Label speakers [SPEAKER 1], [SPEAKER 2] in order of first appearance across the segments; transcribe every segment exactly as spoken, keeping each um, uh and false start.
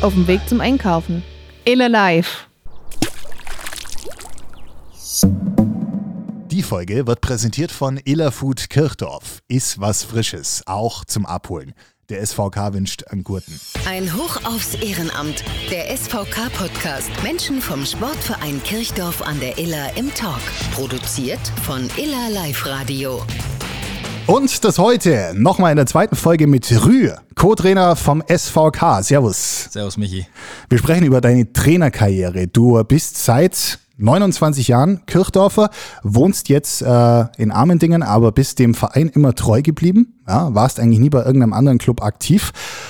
[SPEAKER 1] auf dem Weg zum Einkaufen. Iller Live.
[SPEAKER 2] Die Folge wird präsentiert von Iller Food Kirchdorf. Iss was Frisches, auch zum Abholen. Der S V K wünscht einen Gurten.
[SPEAKER 3] Ein Hoch aufs Ehrenamt. Der S V K-Podcast. Menschen vom Sportverein Kirchdorf an der Iller im Talk. Produziert von Iller Live Radio.
[SPEAKER 2] Und das heute nochmal in der zweiten Folge mit Rü, Co-Trainer vom S V K. Servus.
[SPEAKER 4] Servus, Michi.
[SPEAKER 2] Wir sprechen über deine Trainerkarriere. Du bist seit neunundzwanzig Jahren Kirchdorfer, wohnst jetzt äh, in Armendingen, aber bist dem Verein immer treu geblieben. Ja, warst eigentlich nie bei irgendeinem anderen Club aktiv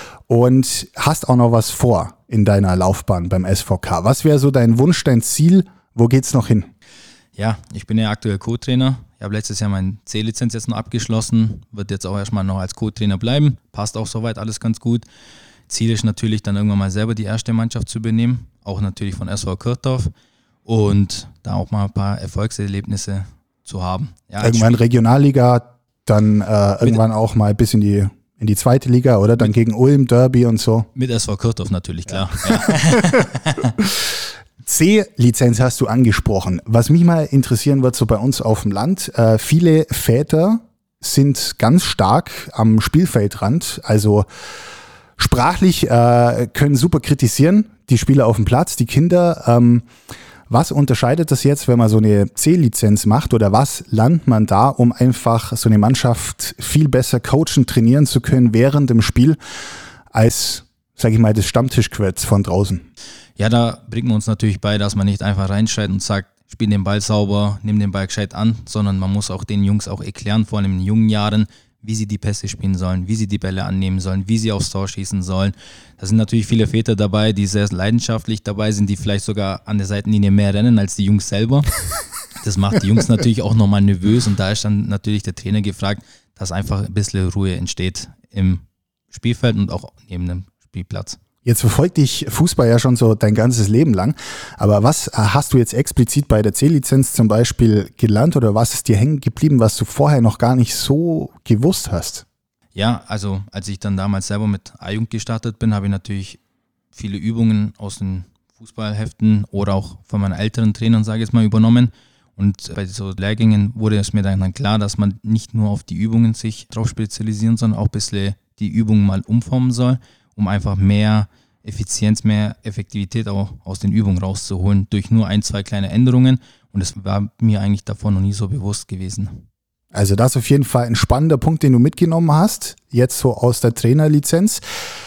[SPEAKER 2] und hast auch noch was vor in deiner Laufbahn beim S V K. Was wäre so dein Wunsch, dein Ziel? Wo geht's noch hin?
[SPEAKER 4] Ja, ich bin ja aktuell Co-Trainer. Ich habe letztes Jahr meine C-Lizenz jetzt noch abgeschlossen, wird jetzt auch erstmal noch als Co-Trainer bleiben. Passt auch soweit alles ganz gut. Ziel ist natürlich dann irgendwann mal selber die erste Mannschaft zu übernehmen, auch natürlich von S V Kirchdorf. Und da auch mal ein paar Erfolgserlebnisse zu haben. Ja,
[SPEAKER 2] irgendwann Regionalliga, dann äh, irgendwann auch mal bis in die, in die zweite Liga, oder? Dann mit, gegen Ulm, Derby und so.
[SPEAKER 4] Mit S V Kirchdorf natürlich, klar.
[SPEAKER 2] Ja. Ja. C-Lizenz hast du angesprochen. Was mich mal interessieren wird, so bei uns auf dem Land, äh, viele Väter sind ganz stark am Spielfeldrand, also sprachlich äh, können super kritisieren, die Spieler auf dem Platz, die Kinder. Ähm, Was unterscheidet das jetzt, wenn man so eine C-Lizenz macht, oder was lernt man da, um einfach so eine Mannschaft viel besser coachen, trainieren zu können während dem Spiel als, sag ich mal, das Stammtischquetz von draußen?
[SPEAKER 4] Ja, da bringt man uns natürlich bei, dass man nicht einfach reinschreit und sagt, spiel den Ball sauber, nimm den Ball gescheit an, sondern man muss auch den Jungs auch erklären, vor allem in jungen Jahren, wie sie die Pässe spielen sollen, wie sie die Bälle annehmen sollen, wie sie aufs Tor schießen sollen. Da sind natürlich viele Väter dabei, die sehr leidenschaftlich dabei sind, die vielleicht sogar an der Seitenlinie mehr rennen als die Jungs selber. Das macht die Jungs natürlich auch nochmal nervös und da ist dann natürlich der Trainer gefragt, dass einfach ein bisschen Ruhe entsteht im Spielfeld und auch neben dem Spielplatz.
[SPEAKER 2] Jetzt verfolgt dich Fußball ja schon so dein ganzes Leben lang, aber was hast du jetzt explizit bei der C-Lizenz zum Beispiel gelernt oder was ist dir hängen geblieben, was du vorher noch gar nicht so gewusst hast?
[SPEAKER 4] Ja, also als ich dann damals selber mit A-Jugend gestartet bin, habe ich natürlich viele Übungen aus den Fußballheften oder auch von meinen älteren Trainern, sage ich jetzt mal, übernommen. Und bei so Lehrgängen wurde es mir dann klar, dass man nicht nur auf die Übungen sich drauf spezialisieren, sondern auch ein bisschen die Übungen mal umformen soll, um einfach mehr Effizienz, mehr Effektivität auch aus den Übungen rauszuholen, durch nur ein, zwei kleine Änderungen. Und das war mir eigentlich davon noch nie so bewusst gewesen.
[SPEAKER 2] Also das ist auf jeden Fall ein spannender Punkt, den du mitgenommen hast, jetzt so aus der Trainerlizenz.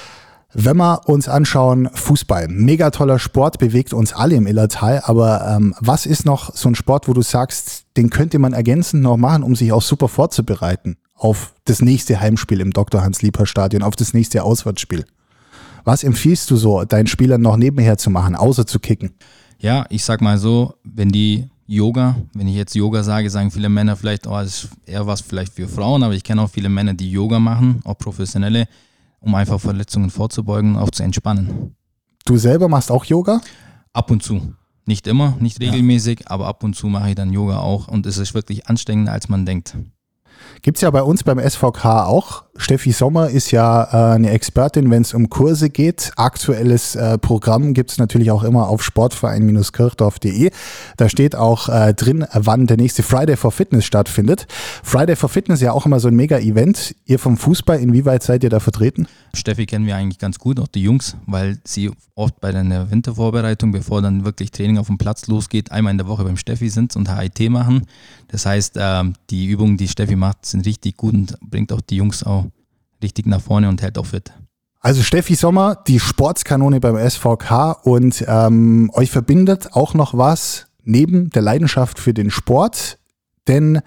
[SPEAKER 2] Wenn wir uns anschauen, Fußball, mega toller Sport, bewegt uns alle im Illertal, aber ähm, was ist noch so ein Sport, wo du sagst, den könnte man ergänzend noch machen, um sich auch super vorzubereiten auf das nächste Heimspiel im Doktor Hans-Liebherr-Stadion, auf das nächste Auswärtsspiel? Was empfiehlst du so, deinen Spielern noch nebenher zu machen, außer zu kicken?
[SPEAKER 4] Ja, ich sag mal so, wenn die Yoga, wenn ich jetzt Yoga sage, sagen viele Männer vielleicht, oh, das ist eher was vielleicht für Frauen, aber ich kenne auch viele Männer, die Yoga machen, auch professionelle, um einfach Verletzungen vorzubeugen und auch zu entspannen.
[SPEAKER 2] Du selber machst auch Yoga?
[SPEAKER 4] Ab und zu. Nicht immer, nicht regelmäßig, ja. Aber ab und zu mache ich dann Yoga auch und es ist wirklich anstrengender, als man denkt.
[SPEAKER 2] Gibt's ja bei uns beim S V K auch. Steffi Sommer ist ja äh, eine Expertin, wenn es um Kurse geht. Aktuelles äh, Programm gibt's natürlich auch immer auf sportverein Bindestrich kirchdorf punkt de. Da steht auch äh, drin, wann der nächste Friday for Fitness stattfindet. Friday for Fitness ja auch immer so ein Mega-Event. Ihr vom Fußball, inwieweit seid ihr da vertreten?
[SPEAKER 4] Steffi kennen wir eigentlich ganz gut, auch die Jungs, weil sie oft bei der Wintervorbereitung, bevor dann wirklich Training auf dem Platz losgeht, einmal in der Woche beim Steffi sind und H I T machen. Das heißt, äh, die Übungen, die Steffi macht, sind richtig gut und bringt auch die Jungs auch richtig nach vorne und hält auch fit.
[SPEAKER 2] Also Steffi Sommer, die Sportskanone beim S V K und ähm, euch verbindet auch noch was neben der Leidenschaft für den Sport, denn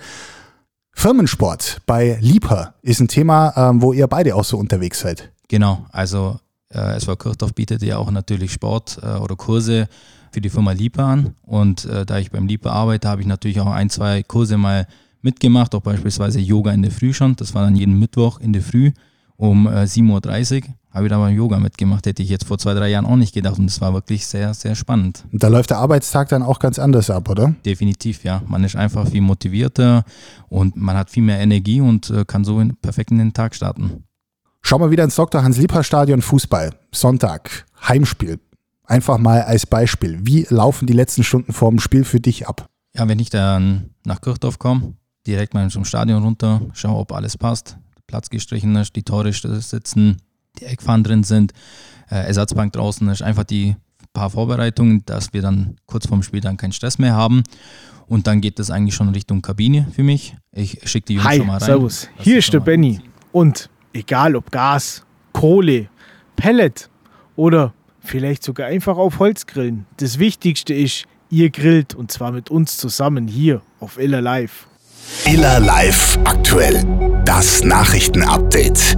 [SPEAKER 2] Firmensport bei Liebherr ist ein Thema, ähm, wo ihr beide auch so unterwegs seid.
[SPEAKER 4] Genau, also äh, S V Kirchdorf bietet ja auch natürlich Sport äh, oder Kurse für die Firma Liebherr an und äh, da ich beim Liebherr arbeite, habe ich natürlich auch ein, zwei Kurse mal mitgemacht, auch beispielsweise Yoga in der Früh schon. Das war dann jeden Mittwoch in der Früh um äh, sieben Uhr dreißig. Habe ich da mal Yoga mitgemacht. Hätte ich jetzt vor zwei, drei Jahren auch nicht gedacht. Und das war wirklich sehr, sehr spannend.
[SPEAKER 2] Und da läuft der Arbeitstag dann auch ganz anders ab, oder?
[SPEAKER 4] Definitiv, ja. Man ist einfach viel motivierter und man hat viel mehr Energie und äh, kann so in, perfekt in den Tag starten.
[SPEAKER 2] Schauen wir wieder ins Doktor Hans-Liebherr-Stadion Fußball. Sonntag. Heimspiel. Einfach mal als Beispiel. Wie laufen die letzten Stunden vor dem Spiel für dich ab?
[SPEAKER 4] Ja, wenn ich dann nach Kirchdorf komme, direkt mal zum Stadion runter, schaue, ob alles passt, der Platz gestrichen ist, die Tore sitzen, die Eckfahnen drin sind, äh, Ersatzbank draußen ist, einfach die paar Vorbereitungen, dass wir dann kurz vorm Spiel dann keinen Stress mehr haben. Und dann geht es eigentlich schon Richtung Kabine für mich. Ich schicke die Jungs
[SPEAKER 5] Hi,
[SPEAKER 4] schon mal rein.
[SPEAKER 5] Servus, hier ist der Benny. Und egal ob Gas, Kohle, Pellet oder vielleicht sogar einfach auf Holz grillen. Das Wichtigste ist, ihr grillt und zwar mit uns zusammen hier auf Iller Live.
[SPEAKER 2] Iller Live aktuell. Das Nachrichtenupdate.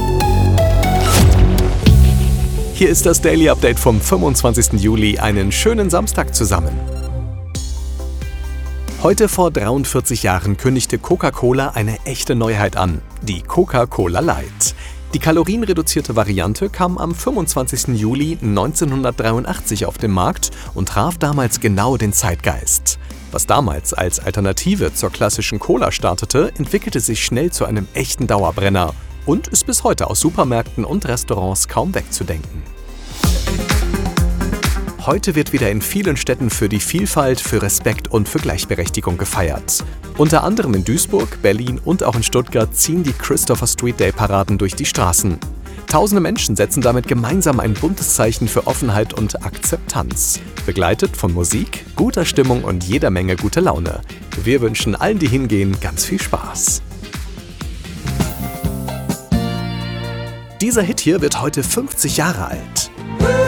[SPEAKER 6] Hier ist das Daily Update vom fünfundzwanzigsten Juli. Einen schönen Samstag zusammen. Heute vor dreiundvierzig Jahren kündigte Coca-Cola eine echte Neuheit an, die Coca-Cola Light. Die kalorienreduzierte Variante kam am fünfundzwanzigsten Juli neunzehnhundertdreiundachtzig auf den Markt und traf damals genau den Zeitgeist. Was damals als Alternative zur klassischen Cola startete, entwickelte sich schnell zu einem echten Dauerbrenner und ist bis heute aus Supermärkten und Restaurants kaum wegzudenken. Heute wird wieder in vielen Städten für die Vielfalt, für Respekt und für Gleichberechtigung gefeiert. Unter anderem in Duisburg, Berlin und auch in Stuttgart ziehen die Christopher Street Day Paraden durch die Straßen. Tausende Menschen setzen damit gemeinsam ein buntes Zeichen für Offenheit und Akzeptanz. Begleitet von Musik, guter Stimmung und jeder Menge gute Laune. Wir wünschen allen, die hingehen, ganz viel Spaß. Dieser Hit hier wird heute fünfzig Jahre alt.